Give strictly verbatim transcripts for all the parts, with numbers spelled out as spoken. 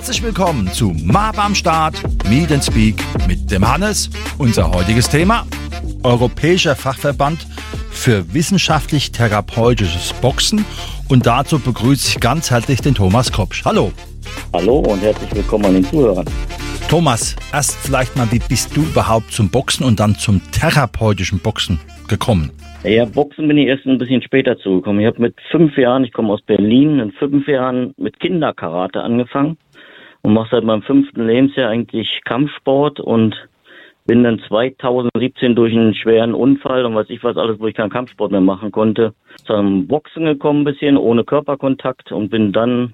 Herzlich willkommen zu M A B am Start, Meet and Speak mit dem Hannes. Unser heutiges Thema: Europäischer Fachverband für wissenschaftlich-therapeutisches Boxen. Und dazu begrüße ich ganz herzlich den Thomas Kopsch. Hallo. Hallo und herzlich willkommen an den Zuhörern. Thomas, erst vielleicht mal, wie bist du überhaupt zum Boxen und dann zum therapeutischen Boxen gekommen? Ja, Boxen bin ich erst ein bisschen später zugekommen. Ich habe mit fünf Jahren, ich komme aus Berlin, in fünf Jahren mit Kinderkarate angefangen und mache seit meinem fünften Lebensjahr eigentlich Kampfsport und bin dann zweitausendsiebzehn durch einen schweren Unfall und weiß ich was alles, wo ich keinen Kampfsport mehr machen konnte, zum Boxen gekommen, ein bisschen ohne Körperkontakt, und bin dann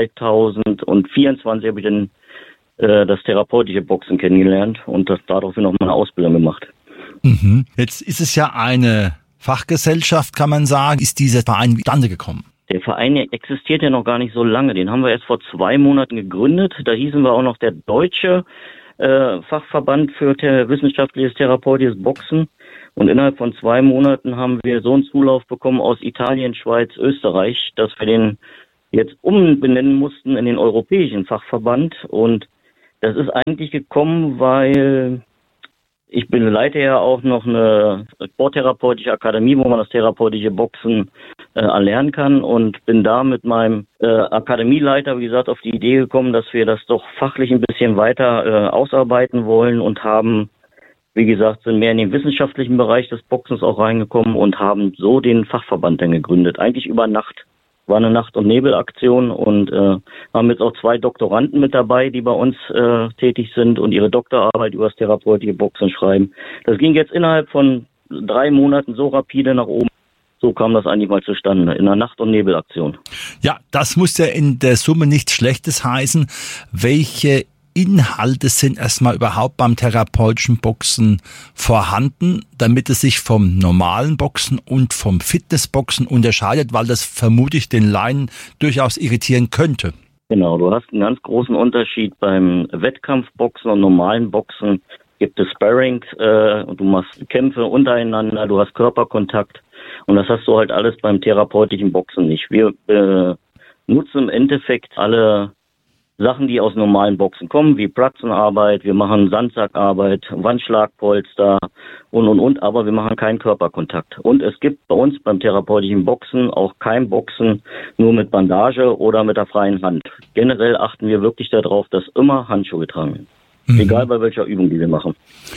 zweitausendvierundzwanzig habe ich dann äh, das therapeutische Boxen kennengelernt und das daraufhin auch meine Ausbildung gemacht. Mhm. Jetzt ist es ja eine Fachgesellschaft, kann man sagen. Ist dieser Verein zustande gekommen? Der Verein existiert ja noch gar nicht so lange. Den haben wir erst vor zwei Monaten gegründet. Da hießen wir auch noch der Deutsche äh, Fachverband für thera- wissenschaftliches therapeutisches Boxen. Und innerhalb von zwei Monaten haben wir so einen Zulauf bekommen aus Italien, Schweiz, Österreich, dass wir den jetzt umbenennen mussten in den Europäischen Fachverband. Und das ist eigentlich gekommen, weil ich bin leite ja auch noch eine sporttherapeutische Akademie, wo man das therapeutische Boxen äh, erlernen kann, und bin da mit meinem äh, Akademieleiter, wie gesagt, auf die Idee gekommen, dass wir das doch fachlich ein bisschen weiter äh, ausarbeiten wollen und haben, wie gesagt, sind mehr in den wissenschaftlichen Bereich des Boxens auch reingekommen und haben so den Fachverband dann gegründet, eigentlich über Nacht. War eine Nacht- und Nebelaktion und äh, haben jetzt auch zwei Doktoranden mit dabei, die bei uns äh, tätig sind und ihre Doktorarbeit über das therapeutische Boxen schreiben. Das ging jetzt innerhalb von drei Monaten so rapide nach oben. So kam das eigentlich mal zustande, in einer Nacht- und Nebelaktion. Ja, das muss ja in der Summe nichts Schlechtes heißen. Welche Inhalte sind erstmal überhaupt beim therapeutischen Boxen vorhanden, damit es sich vom normalen Boxen und vom Fitnessboxen unterscheidet, weil das vermutlich den Laien durchaus irritieren könnte? Genau, du hast einen ganz großen Unterschied beim Wettkampfboxen und normalen Boxen. Gibt es Sparring, äh, und du machst Kämpfe untereinander, du hast Körperkontakt, und das hast du halt alles beim therapeutischen Boxen nicht. Wir äh, nutzen im Endeffekt alle Sachen, die aus normalen Boxen kommen, wie Pratzenarbeit, wir machen Sandsackarbeit, Wandschlagpolster und, und, und, aber wir machen keinen Körperkontakt. Und es gibt bei uns beim therapeutischen Boxen auch kein Boxen nur mit Bandage oder mit der freien Hand. Generell achten wir wirklich darauf, dass immer Handschuhe getragen werden. Mhm. Egal bei welcher Übung, die wir machen.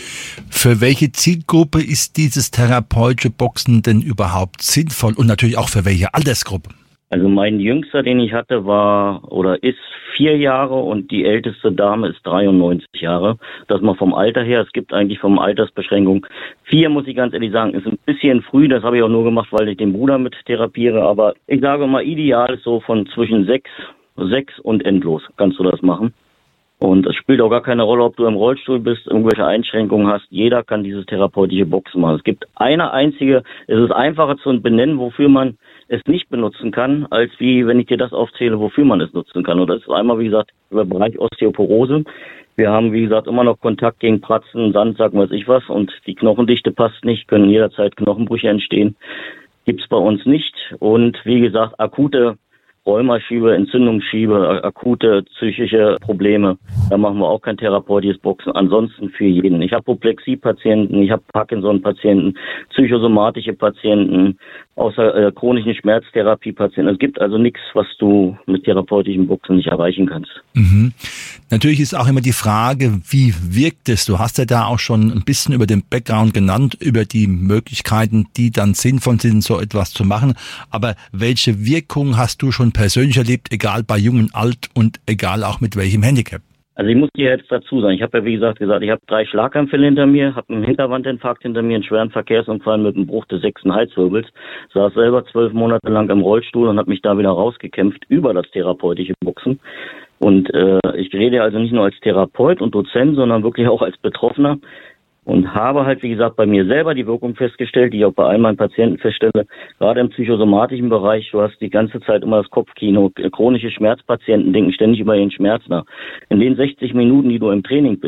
Für welche Zielgruppe ist dieses therapeutische Boxen denn überhaupt sinnvoll und natürlich auch für welche Altersgruppe? Also mein Jüngster, den ich hatte, war oder ist vier Jahre und die älteste Dame ist dreiundneunzig Jahre. Das mal vom Alter her. Es gibt eigentlich vom Altersbeschränkung vier, muss ich ganz ehrlich sagen, ist ein bisschen früh. Das habe ich auch nur gemacht, weil ich den Bruder mit therapiere. Aber ich sage mal, ideal ist so von zwischen sechs, sechs und endlos kannst du das machen. Und es spielt auch gar keine Rolle, ob du im Rollstuhl bist, irgendwelche Einschränkungen hast. Jeder kann dieses therapeutische Boxen machen. Es gibt eine einzige, es ist einfacher zu benennen, wofür man es nicht benutzen kann, als wie, wenn ich dir das aufzähle, wofür man es nutzen kann. Und das ist einmal, wie gesagt, über Bereich Osteoporose. Wir haben, wie gesagt, immer noch Kontakt gegen Pratzen, Sandsack, weiß ich was. Und die Knochendichte passt nicht, können jederzeit Knochenbrüche entstehen. Gibt's bei uns nicht. Und wie gesagt, akute Rheumaschiebe, Entzündungsschiebe, akute psychische Probleme. Da machen wir auch kein therapeutisches Boxen. Ansonsten für jeden. Ich habe Apoplexie-Patienten, ich habe Parkinson-Patienten, psychosomatische Patienten, außer äh, chronischen Schmerztherapie-Patienten. Es gibt also nichts, was du mit therapeutischem Boxen nicht erreichen kannst. Mhm. Natürlich ist auch immer die Frage, wie wirkt es? Du hast ja da auch schon ein bisschen über den Background genannt, über die Möglichkeiten, die dann sinnvoll sind, so etwas zu machen. Aber welche Wirkung hast du schon persönlich erlebt, egal bei Jung und Alt und egal auch mit welchem Handicap? Also ich muss dir jetzt dazu sagen, ich habe ja wie gesagt gesagt, ich habe drei Schlaganfälle hinter mir, habe einen Hinterwandinfarkt hinter mir, einen schweren Verkehrsunfall mit einem Bruch des sechsten Halswirbels, saß selber zwölf Monate lang im Rollstuhl und habe mich da wieder rausgekämpft über das therapeutische Boxen. Und äh, ich rede also nicht nur als Therapeut und Dozent, sondern wirklich auch als Betroffener. Und habe halt, wie gesagt, bei mir selber die Wirkung festgestellt, die ich auch bei all meinen Patienten feststelle, gerade im psychosomatischen Bereich, du hast die ganze Zeit immer das Kopfkino, chronische Schmerzpatienten denken ständig über ihren Schmerz nach. In den sechzig Minuten, die du im Training bist,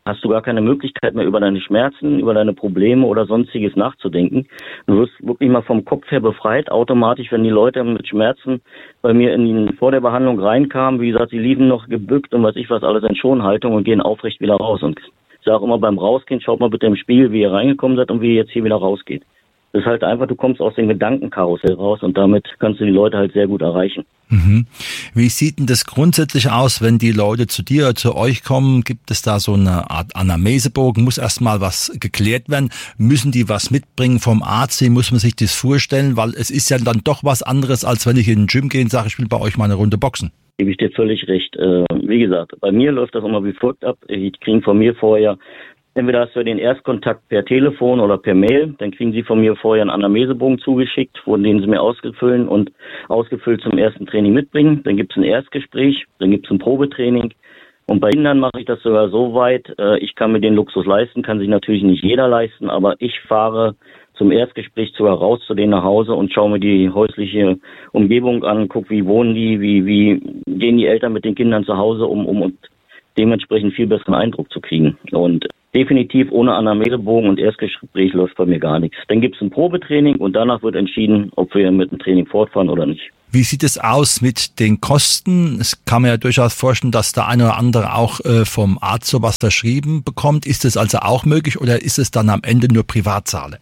hast du gar keine Möglichkeit mehr über deine Schmerzen, über deine Probleme oder sonstiges nachzudenken. Du wirst wirklich mal vom Kopf her befreit, automatisch, wenn die Leute mit Schmerzen bei mir in die, vor der Behandlung reinkamen. Wie gesagt, sie liefen noch gebückt und was ich was alles in Schonhaltung und gehen aufrecht wieder raus. Und ich sage immer beim Rausgehen, schaut mal bitte im Spiegel, wie ihr reingekommen seid und wie ihr jetzt hier wieder rausgeht. Das ist halt einfach, du kommst aus dem Gedankenkarussell raus und damit kannst du die Leute halt sehr gut erreichen. Mhm. Wie sieht denn das grundsätzlich aus, wenn die Leute zu dir oder zu euch kommen? Gibt es da so eine Art Anamnesebogen? Muss erstmal was geklärt werden? Müssen die was mitbringen vom Arzt? Wie muss man sich das vorstellen? Weil es ist ja dann doch was anderes, als wenn ich in den Gym gehe und sage, ich will bei euch mal eine Runde boxen. Gebe ich dir völlig recht. Äh, wie gesagt, bei mir läuft das immer wie folgt ab. Ich kriege von mir vorher, entweder hast du den Erstkontakt per Telefon oder per Mail, dann kriegen sie von mir vorher einen Anamnesebogen zugeschickt, den sie mir ausgefüllt und ausgefüllt zum ersten Training mitbringen. Dann gibt es ein Erstgespräch, dann gibt es ein Probetraining. Und bei Kindern mache ich das sogar so weit, äh, ich kann mir den Luxus leisten, kann sich natürlich nicht jeder leisten, aber ich fahre zum Erstgespräch sogar raus zu denen nach Hause und schaue mir die häusliche Umgebung an, gucke, wie wohnen die, wie, wie gehen die Eltern mit den Kindern zu Hause um, um und dementsprechend viel besseren Eindruck zu kriegen. Und definitiv ohne Anamnesebogen und Erstgespräch läuft bei mir gar nichts. Dann gibt es ein Probetraining und danach wird entschieden, ob wir mit dem Training fortfahren oder nicht. Wie sieht es aus mit den Kosten? Es kann man ja durchaus vorstellen, dass der eine oder andere auch äh, vom Arzt sowas verschrieben bekommt. Ist es also auch möglich oder ist es dann am Ende nur Privatzahle?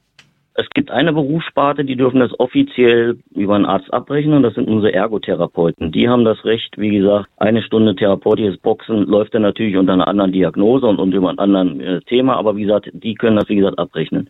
Es gibt eine Berufssparte, die dürfen das offiziell über einen Arzt abrechnen und das sind unsere Ergotherapeuten. Die haben das Recht, wie gesagt, eine Stunde therapeutisches Boxen läuft dann natürlich unter einer anderen Diagnose und, und über ein anderen äh, Thema, aber wie gesagt, die können das, wie gesagt, abrechnen.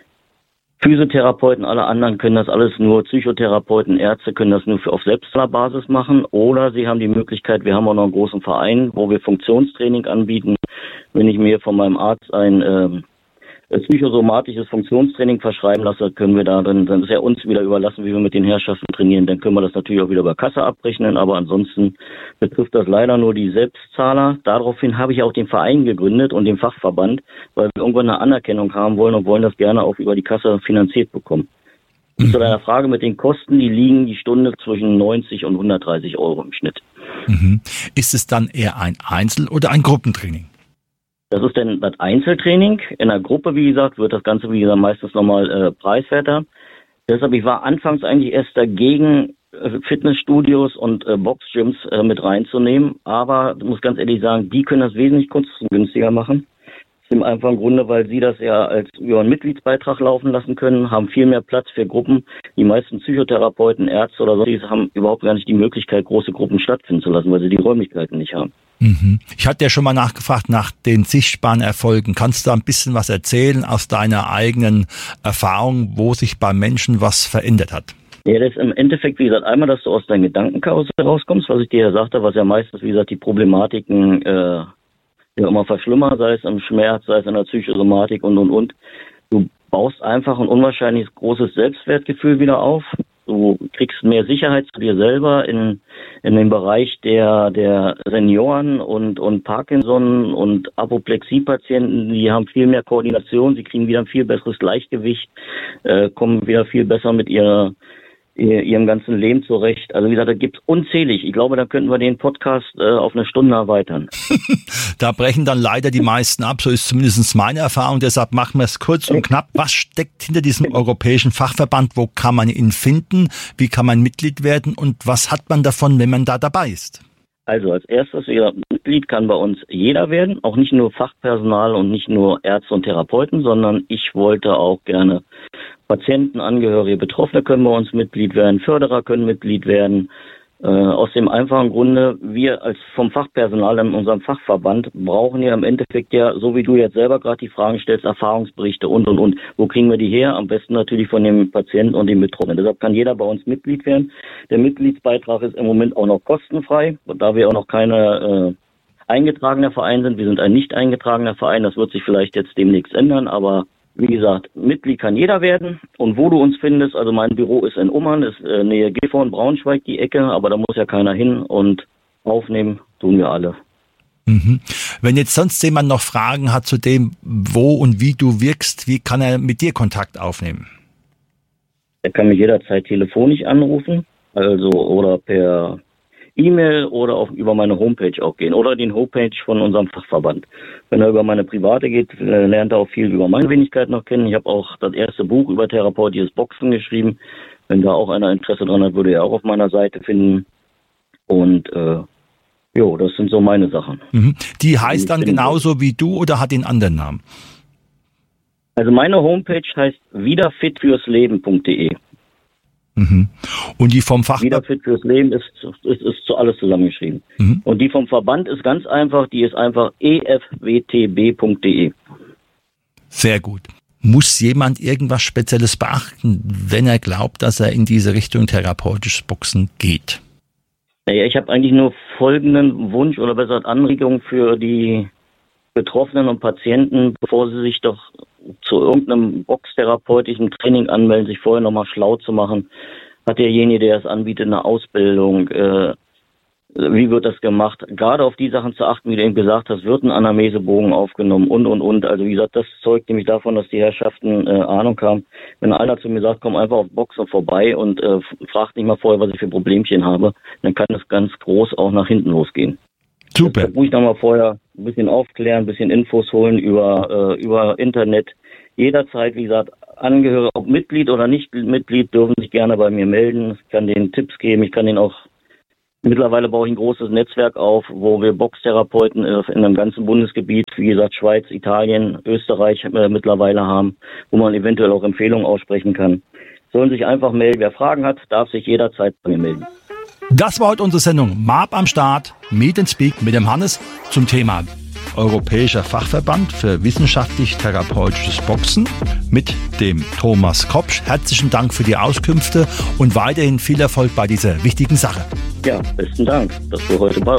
Physiotherapeuten, alle anderen können das alles nur, Psychotherapeuten, Ärzte können das nur für auf Selbstzahlerbasis machen oder sie haben die Möglichkeit, wir haben auch noch einen großen Verein, wo wir Funktionstraining anbieten. Wenn ich mir von meinem Arzt ein ähm, psychosomatisches Funktionstraining verschreiben lasse, können wir da dann, dann ist ja uns wieder überlassen, wie wir mit den Herrschaften trainieren, dann können wir das natürlich auch wieder bei Kasse abrechnen, aber ansonsten betrifft das leider nur die Selbstzahler. Daraufhin habe ich auch den Verein gegründet und den Fachverband, weil wir irgendwann eine Anerkennung haben wollen und wollen das gerne auch über die Kasse finanziert bekommen. Und mhm. zu deiner Frage mit den Kosten, die liegen die Stunde zwischen neunzig und hundertdreißig Euro im Schnitt. Mhm. Ist es dann eher ein Einzel- oder ein Gruppentraining? Das ist dann das Einzeltraining. In der Gruppe, wie gesagt, wird das Ganze, wie gesagt, meistens nochmal äh, preiswerter. Deshalb, ich war anfangs eigentlich erst dagegen, äh, Fitnessstudios und äh, Boxgyms äh, mit reinzunehmen. Aber ich muss ganz ehrlich sagen, die können das wesentlich kostengünstiger machen. Aus dem einfachen Grunde, weil sie das ja als über einen Mitgliedsbeitrag laufen lassen können, haben viel mehr Platz für Gruppen. Die meisten Psychotherapeuten, Ärzte oder sonstiges haben überhaupt gar nicht die Möglichkeit, große Gruppen stattfinden zu lassen, weil sie die Räumlichkeiten nicht haben. Mhm. Ich hatte ja schon mal nachgefragt nach den sichtbaren Erfolgen. Kannst du da ein bisschen was erzählen aus deiner eigenen Erfahrung, wo sich beim Menschen was verändert hat? Ja, das ist im Endeffekt, wie gesagt, einmal, dass du aus deinem Gedankenkarussell rauskommst, was ich dir ja sagte, was ja meistens, wie gesagt, die Problematiken äh, ja immer verschlimmern, sei es im Schmerz, sei es in der Psychosomatik und, und, und. Du baust einfach ein unwahrscheinlich großes Selbstwertgefühl wieder auf. Du kriegst mehr Sicherheit zu dir selber in, in dem Bereich der, der Senioren und, und Parkinson und Apoplexie-Patienten. Die haben viel mehr Koordination, sie kriegen wieder ein viel besseres Gleichgewicht, äh, kommen wieder viel besser mit ihrer, ihrem ganzen Leben zurecht. Also wie gesagt, da gibt es unzählig. Ich glaube, da könnten wir den Podcast äh, auf eine Stunde erweitern. Da brechen dann leider die meisten ab. So ist zumindest meine Erfahrung. Deshalb machen wir es kurz und knapp. Was steckt hinter diesem europäischen Fachverband? Wo kann man ihn finden? Wie kann man Mitglied werden? Und was hat man davon, wenn man da dabei ist? Also als erstes, ja, Mitglied kann bei uns jeder werden. Auch nicht nur Fachpersonal und nicht nur Ärzte und Therapeuten, sondern ich wollte auch gerne Patienten, Angehörige, Betroffene können bei uns Mitglied werden, Förderer können Mitglied werden. Äh, aus dem einfachen Grunde, wir als vom Fachpersonal in unserem Fachverband brauchen ja im Endeffekt ja, so wie du jetzt selber gerade die Fragen stellst, Erfahrungsberichte und, und, und. Wo kriegen wir die her? Am besten natürlich von dem Patienten und dem Betroffenen. Deshalb kann jeder bei uns Mitglied werden. Der Mitgliedsbeitrag ist im Moment auch noch kostenfrei, da wir auch noch keine äh, eingetragener Verein sind. Wir sind ein nicht eingetragener Verein. Das wird sich vielleicht jetzt demnächst ändern, aber wie gesagt, Mitglied kann jeder werden. Und wo du uns findest, also mein Büro ist in Ummern, ist äh, Nähe Gifhorn, Braunschweig, die Ecke, aber da muss ja keiner hin und aufnehmen tun wir alle. Mhm. Wenn jetzt sonst jemand noch Fragen hat zu dem, wo und wie du wirkst, wie kann er mit dir Kontakt aufnehmen? Er kann mich jederzeit telefonisch anrufen, also oder per E-Mail oder auf, über meine Homepage auch gehen oder den Homepage von unserem Fachverband. Wenn er über meine private geht, lernt er auch viel über meine Wenigkeit noch kennen. Ich habe auch das erste Buch über therapeutisches Boxen geschrieben. Wenn da auch einer Interesse dran hat, würde er auch auf meiner Seite finden. Und äh, jo, das sind so meine Sachen. Mhm. Die heißt dann genauso wie du oder hat den anderen Namen? Also meine Homepage heißt wiederfitfürsleben punkt de. Mhm. Und die vom Fachverband? Wiederfit fürs Leben ist, ist, ist zu alles zusammengeschrieben. Mhm. Und die vom Verband ist ganz einfach, die ist einfach e f w t b punkt de. Sehr gut. Muss jemand irgendwas Spezielles beachten, wenn er glaubt, dass er in diese Richtung therapeutisches Boxen geht? Naja, ich habe eigentlich nur folgenden Wunsch oder besser Anregung für die Betroffenen und Patienten, bevor sie sich doch zu irgendeinem boxtherapeutischen Training anmelden, sich vorher nochmal schlau zu machen. Hat derjenige, der es anbietet, eine Ausbildung? Äh, wie wird das gemacht? Gerade auf die Sachen zu achten, wie du eben gesagt hast, wird ein Anamnesebogen aufgenommen und, und, und. Also wie gesagt, das zeugt nämlich davon, dass die Herrschaften äh, Ahnung haben. Wenn einer zu mir sagt, komm einfach auf Boxen vorbei und äh, fragt nicht mal vorher, was ich für Problemchen habe, dann kann es ganz groß auch nach hinten losgehen. Super. Da muss ich nochmal vorher ein bisschen aufklären, ein bisschen Infos holen über, äh, über Internet. Jederzeit, wie gesagt, Angehörige, ob Mitglied oder nicht Mitglied, dürfen sich gerne bei mir melden. Ich kann denen Tipps geben. Ich kann denen auch, mittlerweile baue ich ein großes Netzwerk auf, wo wir Boxtherapeuten äh, in einem ganzen Bundesgebiet, wie gesagt, Schweiz, Italien, Österreich äh, mittlerweile haben, wo man eventuell auch Empfehlungen aussprechen kann. Sollen sich einfach melden. Wer Fragen hat, darf sich jederzeit bei mir melden. Das war heute unsere Sendung M A B am Start, Meet and Speak mit dem Hannes zum Thema Europäischer Fachverband für wissenschaftlich-therapeutisches Boxen mit dem Thomas Kopsch. Herzlichen Dank für die Auskünfte und weiterhin viel Erfolg bei dieser wichtigen Sache. Ja, besten Dank, dass du heute bei